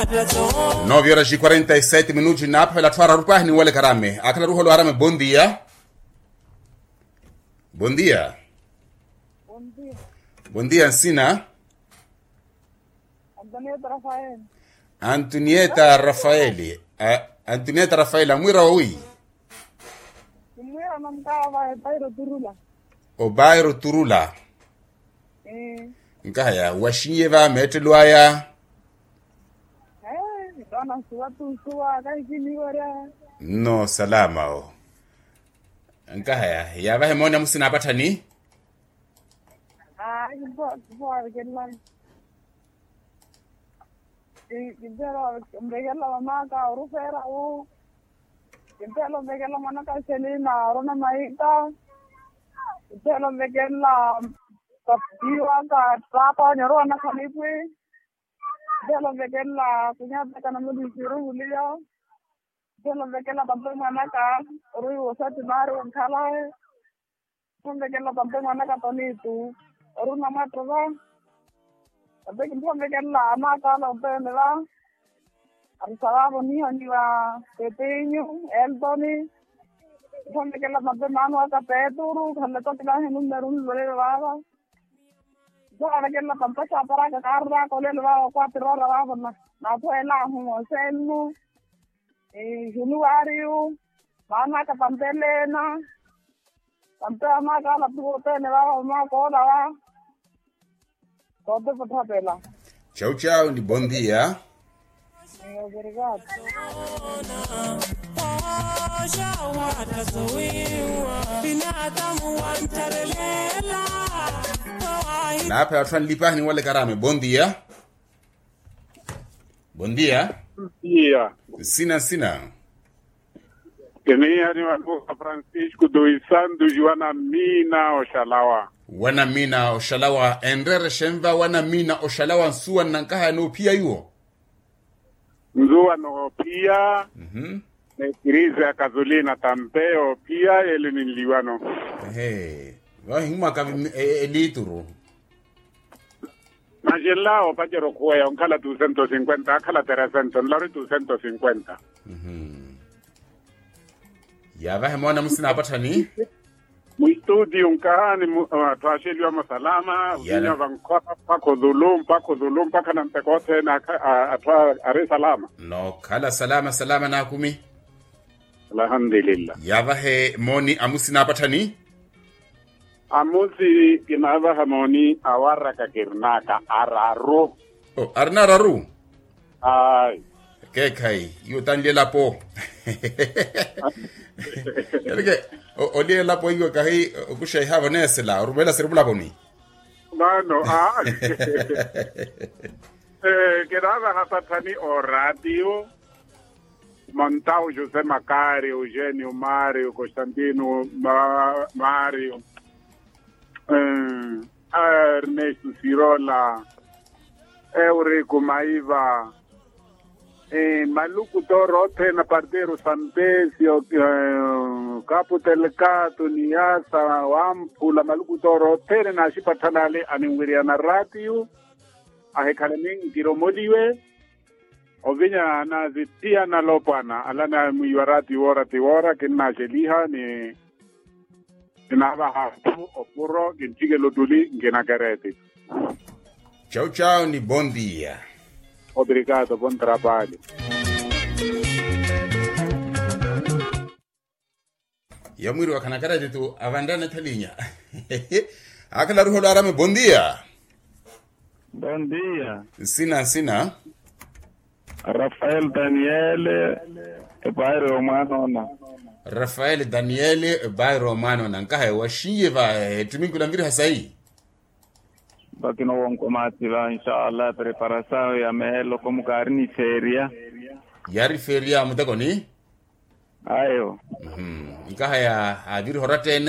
9 horas e 47 minutos na pela twara rupah ni wale karame akala ruho lo arame bom dia. Bom dia. Bom dia. Bom dia Ensina. Antonieta Rafael. Antonieta Rafaeli. Antonieta Rafaela mwira oi. Mwira namkawa Bairo Turula. O Bairo Turula. Nkaya washinye va metelwaya. Dona suwa kini wara. No salama o. Nkaya ya va hemona musina batani. Ibo argella. Ibero mbegela mamaka urufera o. Ibero mbegela manaka selina rona maita. Ibero mbegela Kapdiwa ka trapa nyoro na khalipwe delo vekela kunyata kana mudi siru ulia delo vekela bampe mana ka rui osati maru khala vekela bampe mana ka toni tu oru nama trova abe kimpo vekela ama ka no penela arisara boni aniwa tetenyu eltoni vekela bampe manu ka peturu khala to kila henu merun lore wa Ahora que la pantalla para que carga con el va 4 horas va na puela como selmo Januario mana ka pantelena pantalla ma ka la tuote ne va ma ko la va todo por pela. Chau chau ni bom dia. Obrigado. Na pela twan lipa ni wale karame bom dia. Bom dia. Dia. Sina. Kenia ni wako Francisco dos Santos Joana Mina Oshalawa. Wana Mina Oshalawa enrere shemva wana Mina Oshalawa nsuwa nankaha no pia yuo. Nzuwa no pia. Ne krize ya Kazulina tampeo pia ele niliwano. Huma ka elituru. Najelao pajero kuya onkala 250 akala 300 lori 250. Ya va hemona musina batani. Mu studio nkani twasheli wa masalama unya vankota pako dhulum paka na mpekote na atwa are salama. No kala salama na kumi. Alhamdulillah. Ya va he moni amusina batani. Amusi kinava hamoni awara kakirnaka araru. Oh, arnararu. Ay. Kai, yo tanlela po. Erge, olie la po yo kai kushay hava nesela, rubela serbula boni. No, kinava hapatani o radio. Montao José Macario, Eugenio Mario, Constantino Mario. Ernesto Cirola, Eurico Maiva, Maluco Torote na Pardeiro Santesio, Capo Telecato, Niasa, Wampula, Maluco Torote na Shipatanale, Aningwiriana Radio, Ahekalening Tiromodiwe, Ovinya na zitia na lopana, alana muiwarati wora, kina jeliha ni Nava hatu opuro ginchige loduli ginagarete. Chau ni bom dia. Obrigado, bom trabalho. Ya mwiri wakanagarete tu avandana talinya. Akala ruho arame bom dia. Bom dia. Sina. Rafael Daniele Bairo Romano. Rafael Daniele Bairo Romano nankaha washiye va tumingula ngiri hasai. Bakino wonko matila inshallah preparação ya melo como carne feria. Yari feria mutako ni? Ayo. Nkaha ya adiri horate